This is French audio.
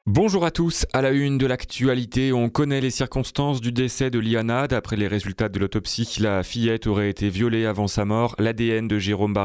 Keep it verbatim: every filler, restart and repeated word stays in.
Bonjour à tous, à la une de l'actualité, on connaît les circonstances du décès de Liana. D'après les résultats de l'autopsie, la fillette aurait été violée avant sa mort. L'A D N de Jérôme Barré